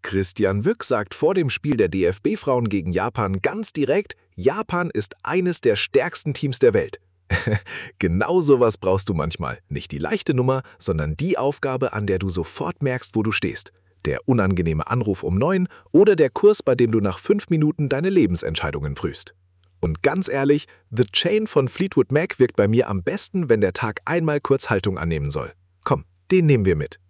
Christian Wück sagt vor dem Spiel der DFB-Frauen gegen Japan ganz direkt, Japan ist eines der stärksten Teams der Welt. Genau sowas brauchst du manchmal. Nicht die leichte Nummer, sondern die Aufgabe, an der du sofort merkst, wo du stehst. Der unangenehme Anruf um 9 oder der Kurs, bei dem du nach 5 Minuten deine Lebensentscheidungen prüfst. Und ganz ehrlich, The Chain von Fleetwood Mac wirkt bei mir am besten, wenn der Tag einmal kurz Haltung annehmen soll. Komm, den nehmen wir mit.